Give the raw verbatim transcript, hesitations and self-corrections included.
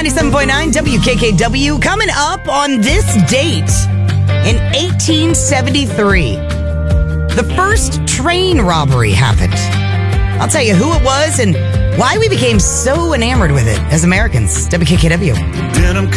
ninety-seven point nine W K K W. Coming up on this date in eighteen seventy-three, the first train robbery happened. I'll tell you who it was and why we became so enamored with it as Americans. W K K W.